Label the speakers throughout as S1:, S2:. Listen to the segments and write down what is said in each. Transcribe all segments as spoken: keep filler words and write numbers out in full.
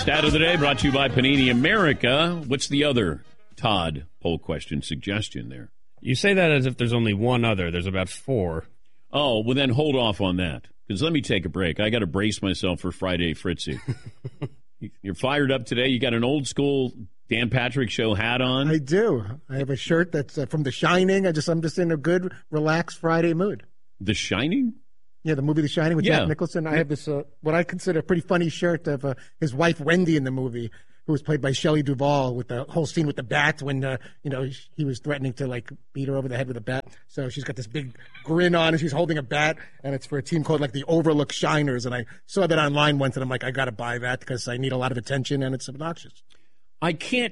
S1: Stat of the day brought to you by Panini America. What's the other Todd poll question suggestion there?
S2: You say that as if there's only one other. There's about four.
S1: Oh, well then hold off on that. Because let me take a break. I got to brace myself for Friday Fritzy. You're fired up today. You got an old school Dan Patrick Show hat on.
S3: I do. I have a shirt that's uh, from The Shining. I just, I'm just in a good, relaxed Friday mood.
S1: The Shining?
S3: Yeah, the movie The Shining with
S1: Yeah.
S3: Jack Nicholson. I have this, uh, what I consider a pretty funny shirt of uh, his wife Wendy in the movie, who was played by Shelley Duvall, with the whole scene with the bat when, uh, you know, he was threatening to, like, beat her over the head with a bat. So she's got this big grin on, and she's holding a bat, and it's for a team called, like, the Overlook Shiners. And I saw that online once, and I'm like, I got to buy that because I need a lot of attention, and it's obnoxious.
S1: I can't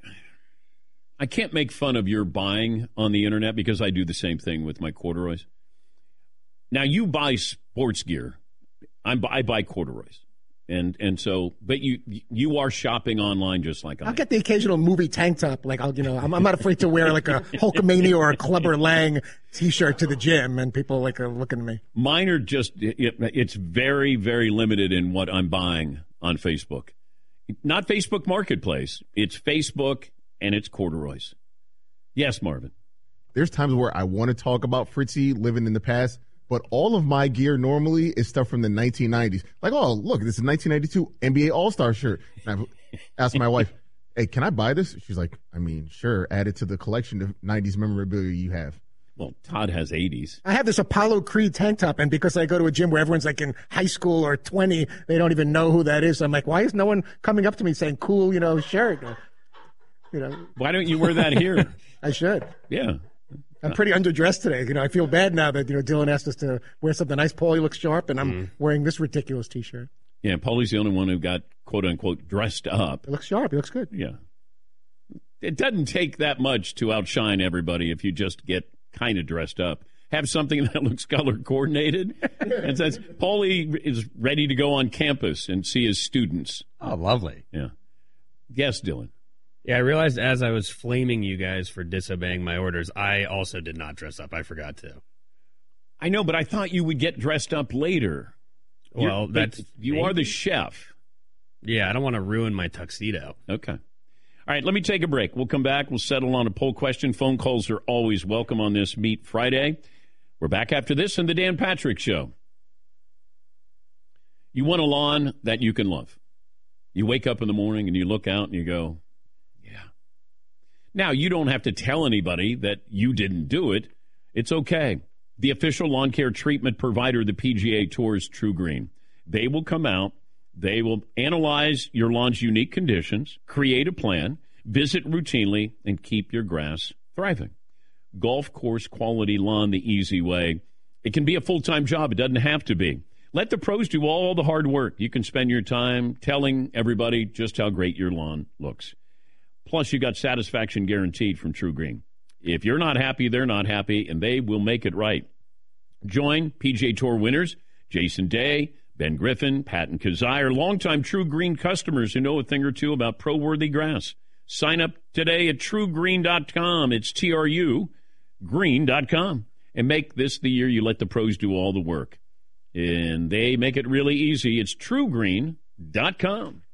S1: I can't make fun of your buying on the internet because I do the same thing with my corduroys. Now, you buy sports gear. I'm, I buy corduroys. And and so, but you you are shopping online just like I am.
S3: I'll get the occasional movie tank top. Like, I'll, you know, I'm, I'm not afraid to wear like a Hulkamania or a Clubber Lang T-shirt to the gym, and people like are looking at me.
S1: Mine are just, it, it's very, very limited in what I'm buying on Facebook. Not Facebook Marketplace. It's Facebook and it's corduroys. Yes, Marvin.
S4: There's times where I want to talk about Fritzy living in the past, but all of my gear normally is stuff from the nineteen nineties. Like, oh, look, this is a nineteen ninety-two N B A All-Star shirt. And I asked my wife, hey, can I buy this? She's like, I mean, sure, add it to the collection of nineties memorabilia you have.
S1: Well, Todd has eighties.
S3: I have this Apollo Creed tank top, and because I go to a gym where everyone's like in high school or twenty, they don't even know who that is. I'm like, why is no one coming up to me saying, cool, you know, shirt? Or, you know,
S1: why don't you wear that here?
S3: I should.
S1: Yeah.
S3: I'm pretty underdressed today. You know, I feel bad now that, you know, Dylan asked us to wear something nice. Paulie looks sharp, and I'm mm. wearing this ridiculous T-shirt.
S1: Yeah, Paulie's the only one who got, quote-unquote, dressed up.
S3: It looks sharp. He looks good.
S1: Yeah. It doesn't take that much to outshine everybody if you just get kind of dressed up. Have something that looks color-coordinated. And says, Paulie is ready to go on campus and see his students.
S2: Oh, lovely.
S1: Yeah. Yes, Dylan.
S2: Yeah, I realized as I was flaming you guys for disobeying my orders, I also did not dress up. I forgot to.
S1: I know, but I thought you would get dressed up later.
S2: Well, You're, that's
S1: you
S2: maybe.
S1: are the chef.
S2: Yeah, I don't want to ruin my tuxedo.
S1: Okay. All right, let me take a break. We'll come back. We'll settle on a poll question. Phone calls are always welcome on this Meet Friday. We're back after this in the Dan Patrick Show. You want a lawn that you can love. You wake up in the morning and you look out and you go, now, you don't have to tell anybody that you didn't do it. It's okay. The official lawn care treatment provider of the P G A Tour is True Green. They will come out. They will analyze your lawn's unique conditions, create a plan, visit routinely, and keep your grass thriving. Golf course quality lawn the easy way. It can be a full-time job. It doesn't have to be. Let the pros do all the hard work. You can spend your time telling everybody just how great your lawn looks. Plus, you got satisfaction guaranteed from True Green. If you're not happy, they're not happy, and they will make it right. Join P G A Tour winners Jason Day, Ben Griffin, Patton Kazire, longtime True Green customers who know a thing or two about pro-worthy grass. Sign up today at true green dot com. It's T R U green dot com. And make this the year you let the pros do all the work. And they make it really easy. It's true green dot com.